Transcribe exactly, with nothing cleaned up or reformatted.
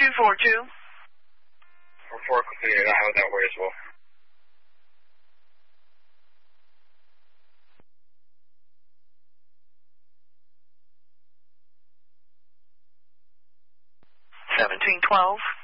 two four two. four four completed. I have that word as well. seventeen twelve.